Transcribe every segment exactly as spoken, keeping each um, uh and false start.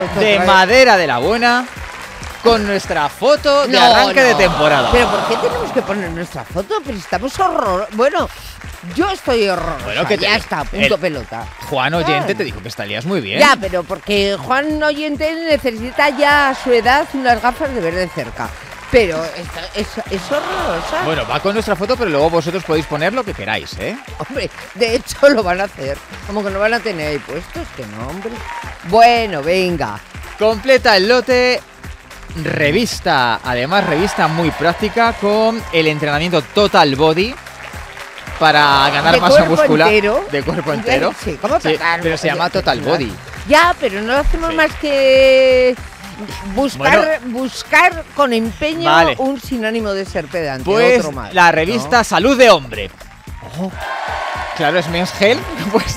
de madera de la buena con nuestra foto de no, arranque no. de temporada. ¿Pero por qué tenemos que poner nuestra foto? Pero estamos horror... Bueno, yo estoy horrorosa. Bueno, que te- ya está, punto el- pelota. Juan Oyente Ah. te dijo que estarías muy bien. Ya, pero porque Juan Oyente necesita ya a su edad unas gafas de ver de cerca. Pero esta- es, es horrorosa. Bueno, va con nuestra foto, pero luego vosotros podéis poner lo que queráis, ¿eh? Hombre, de hecho lo van a hacer. Como que no van a tener ahí puestos, que no, hombre. Bueno, venga. Completa el lote. Revista, además revista muy práctica con el entrenamiento Total Body para ganar ¿De masa cuerpo muscular. entero? De cuerpo entero. Sí, ¿cómo Sí, total? pero se llama Total Body. Ya, pero no hacemos Sí. más que buscar, Bueno. buscar con empeño Vale. un sinónimo de ser pedante. Pues otro más, la revista ¿no? Salud de Hombre. Claro, es Men's Health. Pues,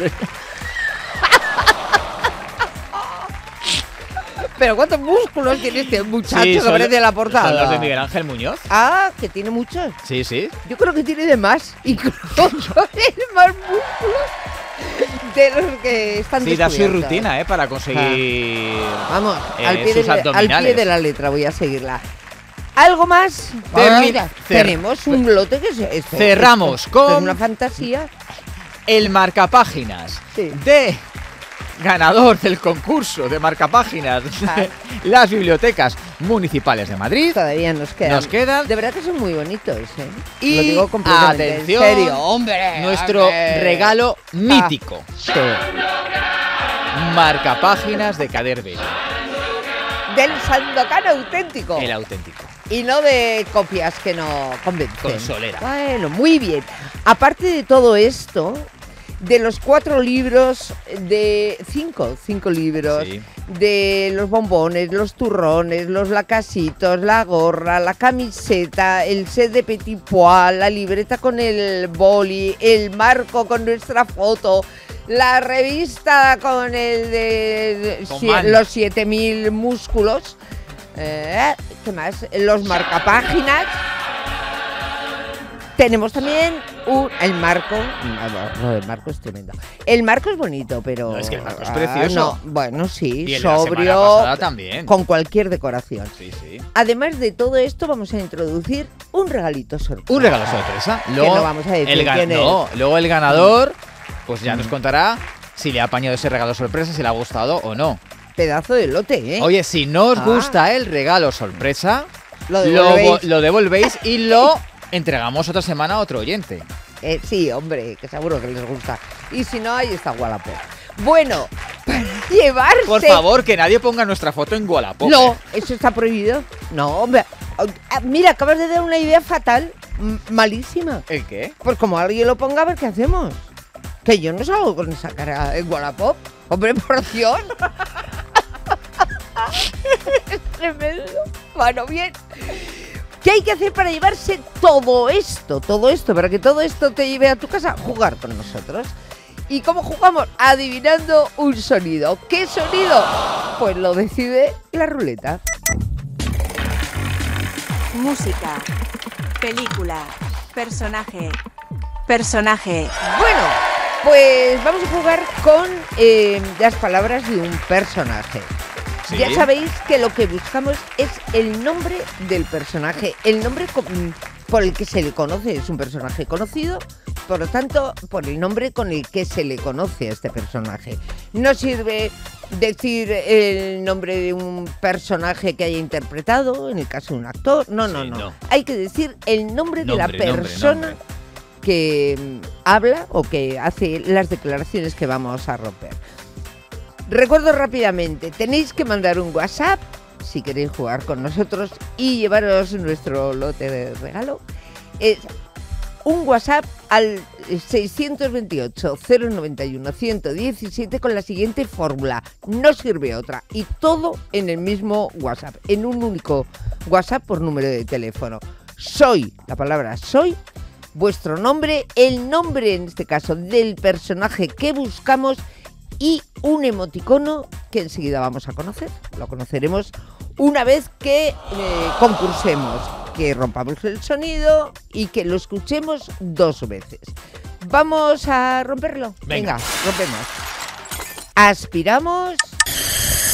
Pero ¿cuántos músculos tiene este muchacho sí, que son aparece en la Son portada? los de Miguel Ángel Muñoz. Ah, que tiene muchos. Sí, sí. Yo creo que tiene de más. Incluso tiene más músculos de los que están Sí, da su descubiertos. rutina, ¿eh? Para conseguir. Vamos, eh, al, pie sus de, al pie abdominales. de la letra voy a seguirla. ¿Algo más? Termi- Oiga, cer- tenemos un lote que se, esto- Cerramos esto- esto con- es una fantasía. El marcapáginas Sí. de ganador del concurso de marcapáginas Ah. de las bibliotecas municipales de Madrid. Todavía nos quedan. Nos quedan. De verdad que son muy bonitos, ¿eh? Y Lo digo completamente atención, en serio, hombre. Nuestro hombre. regalo mítico. Sí. Marcapáginas de Cader Bello. Del Sandokan auténtico. El auténtico. Y no de copias que no convencen. Consolera. Bueno, muy bien. Aparte de todo esto, de los cuatro libros, de cinco, cinco libros, Sí. de los bombones, los turrones, los lacasitos, la gorra, la camiseta, el set de Petit Pois, la libreta con el boli, el marco con nuestra foto, la revista con el de Con sie- man. los siete mil músculos. Eh, ¿Qué más? Los marcapáginas. Tenemos también un, el marco. No, el marco es tremendo. El marco es bonito, pero. No, es que el marco es ah, precioso. no, bueno, sí, Y el de la semana sobrio. pasada también. Con cualquier decoración. Sí, sí. Además de todo esto, vamos a introducir un regalito sorpresa. Un regalo sorpresa. Que no vamos a decir el gan- quién es. no, luego el ganador, pues ya nos contará si le ha apañado ese regalo sorpresa, si le ha gustado o no. Pedazo de lote, ¿eh? Oye, si no os Ah. gusta el regalo sorpresa, Lo lo, devolvéis. vo- lo devolvéis y lo entregamos otra semana a otro oyente. Eh, sí, hombre, que seguro que les gusta. Y si no, ahí está Wallapop. Bueno, para llevarse... Por favor, que nadie ponga nuestra foto en Wallapop. No, eso está prohibido. No, hombre. Ah, mira, acabas de dar una idea fatal, m- malísima. ¿El qué? Pues como alguien lo ponga, a ver qué hacemos. Que yo no salgo con esa cara en Wallapop. Hombre, por Dios. Es tremendo. Bueno, bien. ¿Qué hay que hacer para llevarse todo esto? Todo esto, para que todo esto te lleve a tu casa, jugar con nosotros. ¿Y cómo jugamos? Adivinando un sonido. ¿Qué sonido? Pues lo decide la ruleta. Música, película, personaje, personaje. Bueno, pues vamos a jugar con eh, las palabras de un personaje. Sí. Ya sabéis que lo que buscamos es el nombre del personaje, el nombre co- por el que se le conoce. Es un personaje conocido, por lo tanto, por el nombre con el que se le conoce a este personaje. No sirve decir el nombre de un personaje que haya interpretado, en el caso de un actor. No, no, Sí, no. no. Hay que decir el nombre, de la Nombre, nombre, persona nombre. que mm, habla o que hace las declaraciones que vamos a romper. Recuerdo rápidamente, tenéis que mandar un WhatsApp si queréis jugar con nosotros y llevaros nuestro lote de regalo. Es un WhatsApp al seiscientos veintiocho, cero noventa y uno, ciento diecisiete con la siguiente fórmula. No sirve otra. Y todo en el mismo WhatsApp, en un único WhatsApp por número de teléfono. Soy, la palabra soy, vuestro nombre, el nombre en este caso del personaje que buscamos y un emoticono que enseguida vamos a conocer. Lo conoceremos una vez que eh, concursemos, que rompamos el sonido y que lo escuchemos dos veces. Vamos a romperlo. Venga. Venga, rompemos. Aspiramos.